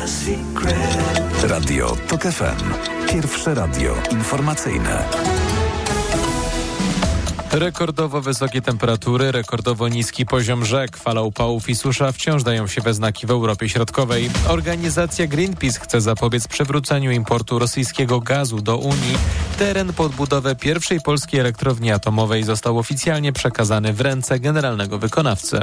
Radio TOK FM. Pierwsze radio informacyjne. Rekordowo wysokie temperatury, rekordowo niski poziom rzek, fala upałów i susza wciąż dają się we znaki w Europie Środkowej. Organizacja Greenpeace chce zapobiec przywróceniu importu rosyjskiego gazu do Unii. Teren pod budowę pierwszej polskiej elektrowni atomowej został oficjalnie przekazany w ręce generalnego wykonawcy.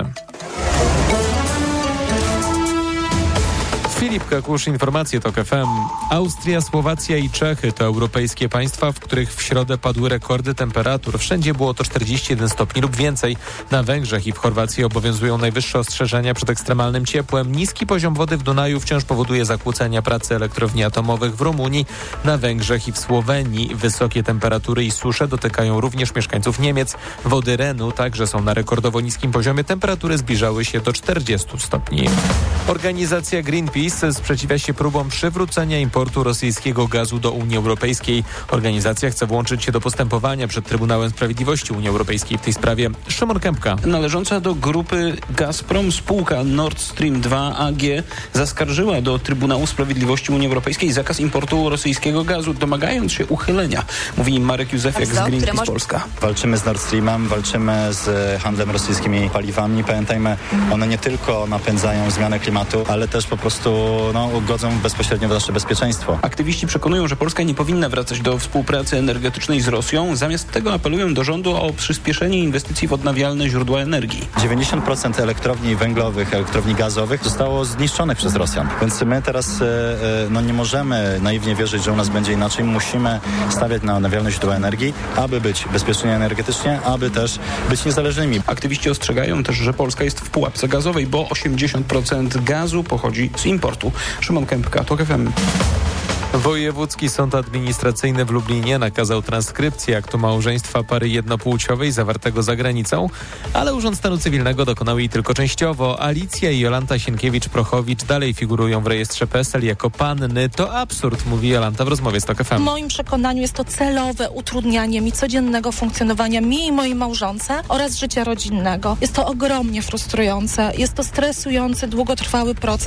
Filip Kakusz, informacje TOK FM. Austria, Słowacja i Czechy to europejskie państwa, w których w środę padły rekordy temperatur. Wszędzie było to 41 stopni lub więcej. Na Węgrzech i w Chorwacji obowiązują najwyższe ostrzeżenia przed ekstremalnym ciepłem. Niski poziom wody w Dunaju wciąż powoduje zakłócenia pracy elektrowni atomowych w Rumunii. Na Węgrzech i w Słowenii wysokie temperatury i susze dotykają również mieszkańców Niemiec. Wody Renu także są na rekordowo niskim poziomie. Temperatury zbliżały się do 40 stopni. Organizacja Greenpeace sprzeciwia się próbom przywrócenia importu rosyjskiego gazu do Unii Europejskiej. Organizacja chce włączyć się do postępowania przed Trybunałem Sprawiedliwości Unii Europejskiej w tej sprawie. Szymon Kępka. Należąca do grupy Gazprom spółka Nord Stream 2 AG zaskarżyła do Trybunału Sprawiedliwości Unii Europejskiej zakaz importu rosyjskiego gazu, domagając się uchylenia, mówi Marek Józefiak z Greenpeace Polska. Walczymy z Nord Streamem, walczymy z handlem rosyjskimi paliwami. Pamiętajmy, one nie tylko napędzają zmianę klimatu, ale też po prostu godzą bezpośrednio w nasze bezpieczeństwo. Aktywiści przekonują, że Polska nie powinna wracać do współpracy energetycznej z Rosją. Zamiast tego apelują do rządu o przyspieszenie inwestycji w odnawialne źródła energii. 90% elektrowni węglowych, elektrowni gazowych zostało zniszczonych przez Rosjan. Więc my teraz nie możemy naiwnie wierzyć, że u nas będzie inaczej. Musimy stawiać na odnawialne źródła energii, aby być bezpieczni energetycznie, aby też być niezależnymi. Aktywiści ostrzegają też, że Polska jest w pułapce gazowej, bo 80% gazu pochodzi z importu. Szymon Kępka, TOK FM. Wojewódzki Sąd Administracyjny w Lublinie nakazał transkrypcję aktu małżeństwa pary jednopłciowej zawartego za granicą, ale Urząd Stanu Cywilnego dokonał jej tylko częściowo. Alicja i Jolanta Sienkiewicz-Prochowicz dalej figurują w rejestrze PESEL jako panny. To absurd, mówi Jolanta w rozmowie z TOK FM. W moim przekonaniu jest to celowe utrudnianie mi codziennego funkcjonowania mi i mojej małżonce oraz życia rodzinnego. Jest to ogromnie frustrujące, jest to stresujący, długotrwały proces.